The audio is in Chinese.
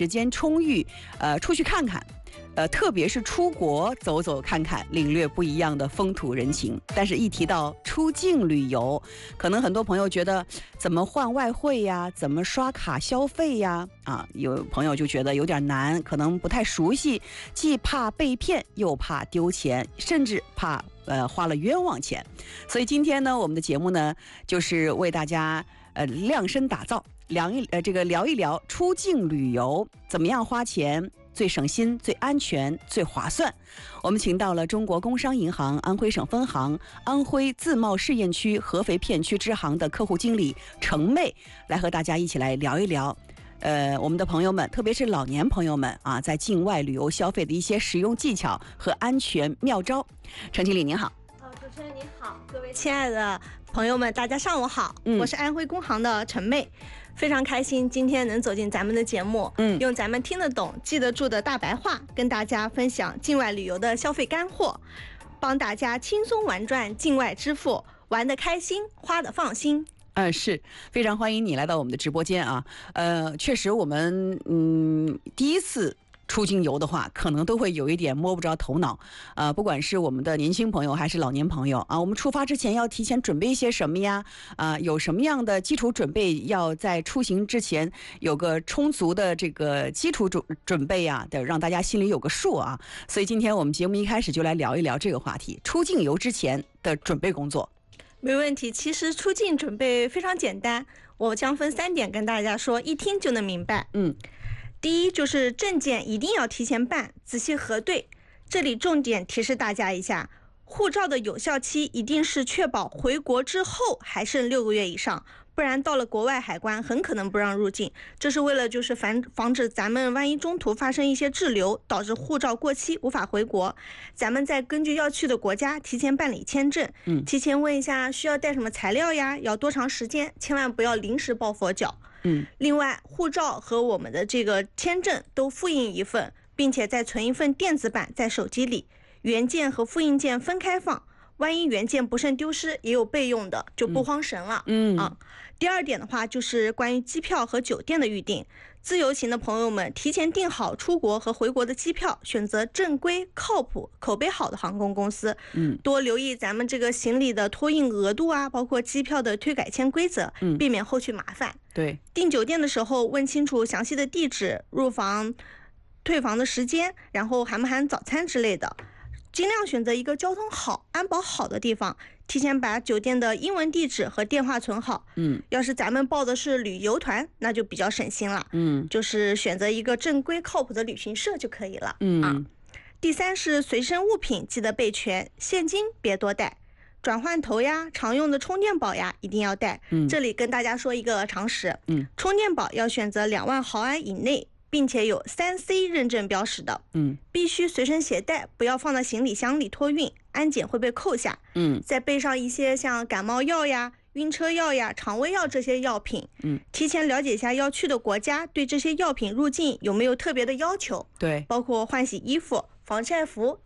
时间充裕，出去看看。特别是出国走走看看，领略不一样的风土人情。但是一提到出境旅游，可能很多朋友觉得怎么换外汇呀，怎么刷卡消费呀，有朋友就觉得有点难，可能不太熟悉，既怕被骗，又怕丢钱，甚至怕花了冤枉钱。所以今天呢，我们的节目呢，就是为大家量身打造，聊一聊出境旅游怎么样花钱最省心、最安全、最划算。我们请到了中国工商银行安徽省分行安徽自贸试验区合肥片区支行的客户经理程妹，来和大家一起来聊一聊我们的朋友们，特别是老年朋友们在境外旅游消费的一些实用技巧和安全妙招。程经理您好。 主持人您好，各位亲爱的朋友们，大家上午好，我是安徽工行的程妹，非常开心今天能走进咱们的节目，用咱们听得懂、记得住的大白话，跟大家分享境外旅游的消费干货，帮大家轻松玩转境外支付，玩得开心，花得放心。 是非常欢迎你来到我们的直播间啊。确实我们第一次出境游的话，可能都会有一点摸不着头脑，不管是我们的年轻朋友还是老年朋友我们出发之前要提前准备一些什么呀？有什么样的基础准备，要在出行之前有个充足的这个基础准备呀，得让大家心里有个数啊。所以今天我们节目一开始就来聊一聊这个话题，出境游之前的准备工作。 没问题，其实出境准备非常简单，我将分3点跟大家说，一听就能明白。第一就是证件一定要提前办，仔细核对。这里重点提示大家一下，护照的有效期一定是确保回国之后还剩6个月以上，不然到了国外海关很可能不让入境。这是为了就是防止咱们万一中途发生一些滞留，导致护照过期无法回国，咱们再根据要去的国家提前办理签证。提前问一下需要带什么材料呀，要多长时间，千万不要临时抱佛脚。另外，护照和我们的这个签证都复印一份，并且再存一份电子版在手机里，原件和复印件分开放，万一原件不慎丢失，也有备用的，就不慌神了。第二点的话，就是关于机票和酒店的预订。自由行的朋友们提前订好出国和回国的机票，选择正规、靠谱、口碑好的航空公司。多留意咱们这个行李的托运额度包括机票的退改签规则，避免后续麻烦。 对， 订酒店的时候问清楚详细的地址、入房、退房的时间，然后含不含早餐之类的。尽量选择一个交通好、安保好的地方，提前把酒店的英文地址和电话存好。要是咱们报的是旅游团，那就比较省心了。就是选择一个正规靠谱的旅行社就可以了。第三是随身物品记得备全，现金别多带，转换头呀、常用的充电宝呀一定要带。这里跟大家说一个常识，充电宝要选择2万毫安以内，并且有3C 认证标识的，必须随身携带，不要放在行李箱里托运，安检会被扣下。再备上一些像感冒药呀、晕车药呀、肠胃药这些药品。提前了解一下要去的国家对这些药品入境有没有特别的要求。 对， 包括换洗衣服、防晒服、